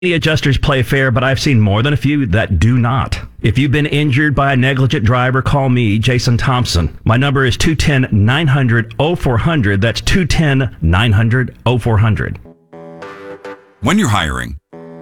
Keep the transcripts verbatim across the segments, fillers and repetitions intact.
The adjusters play fair, but I've seen more than a few that do not. If you've been injured by a negligent driver, call me, Jason Thompson. My number is two one zero, nine hundred, oh four hundred. That's two one zero, nine hundred, oh four hundred. When you're hiring,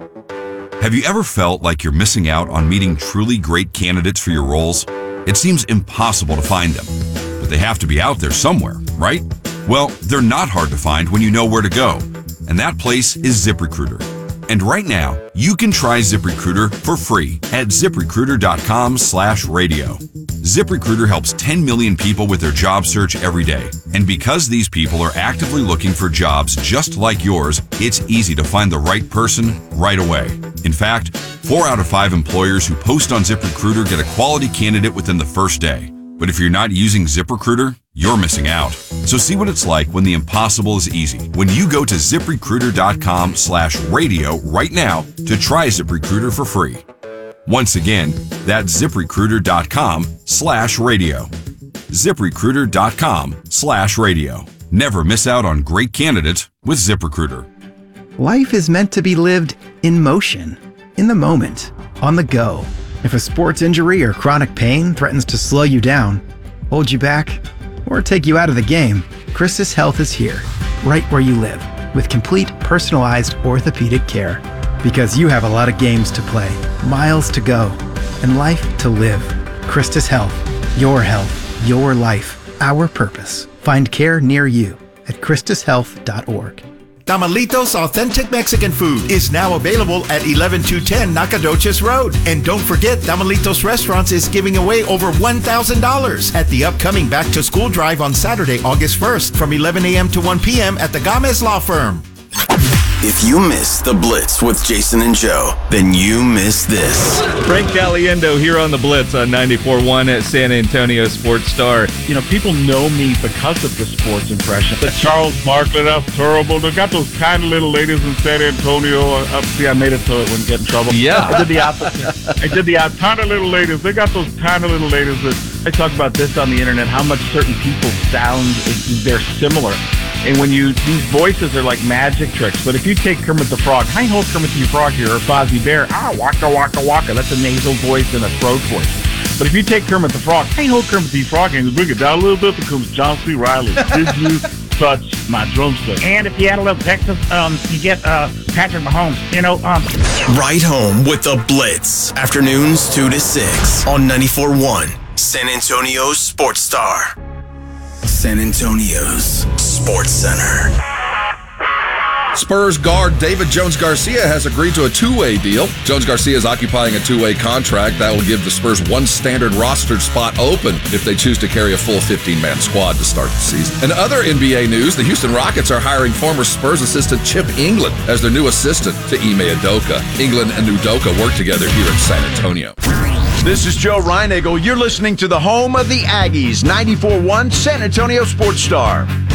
have you ever felt like you're missing out on meeting truly great candidates for your roles? It seems impossible to find them, but they have to be out there somewhere, right? Well, they're not hard to find when you know where to go, and that place is ZipRecruiter. And right now, you can try ZipRecruiter for free at ZipRecruiter.com slash radio. ZipRecruiter helps ten million people with their job search every day. And because these people are actively looking for jobs just like yours, it's easy to find the right person right away. In fact, four out of five employers who post on ZipRecruiter get a quality candidate within the first day. But if you're not using ZipRecruiter, you're missing out. So see what it's like when the impossible is easy. When you go to ZipRecruiter.com slash radio right now to try ZipRecruiter for free. Once again, that's ZipRecruiter.com slash radio. ZipRecruiter.com slash radio. Never miss out on great candidates with ZipRecruiter. Life is meant to be lived in motion, in the moment, on the go. If a sports injury or chronic pain threatens to slow you down, hold you back, or take you out of the game, Christus Health is here, right where you live, with complete personalized orthopedic care. Because you have a lot of games to play, miles to go, and life to live. Christus Health, your health, your life, our purpose. Find care near you at Christus Health dot org. Tamalitos Authentic Mexican Food is now available at eleven two ten Nacogdoches Road. And don't forget, Tamalitos Restaurants is giving away over one thousand dollars at the upcoming Back to School Drive on Saturday, August first from eleven a.m. to one p.m. at the Gomez Law Firm. If you miss The Blitz with Jason and Joe, then you miss this. Frank Caliendo here on The Blitz on ninety-four point one at San Antonio Sports Star. You know, people know me because of the sports impression. The Charles Barkley, that's terrible. They got those tiny little ladies in San Antonio. Uh, see, I made it so it wouldn't get in trouble. Yeah. I did the opposite. I did the opposite. Tiny little ladies. They got those tiny little ladies that... I talk about this on the internet, how much certain people sound, they're similar. And when you, these voices are like magic tricks. But if you take Kermit the Frog, hi ho Kermit the Frog here, or Fozzie Bear, ah, waka waka waka, that's a nasal voice and a throat voice. But if you take Kermit the Frog, hi ho Kermit the Frog, and you bring it down a little bit, becomes John C. Reilly. Did you touch my drumstick? And if you add a little Texas, um, you get uh, Patrick Mahomes. You know, um. Right home with The Blitz. Afternoons two to six on ninety-four point one. San Antonio's Sports Star. San Antonio's Sports Center. Spurs guard David Jones-Garcia has agreed to a two-way deal. Jones-Garcia is occupying a two-way contract that will give the Spurs one standard rostered spot open if they choose to carry a full fifteen-man squad to start the season. In other N B A news, the Houston Rockets are hiring former Spurs assistant Chip England as their new assistant to Ime Udoka. England and Udoka work together here in San Antonio. This is Joe Reinagle. You're listening to the home of the Aggies, ninety-four point one San Antonio Sports Star.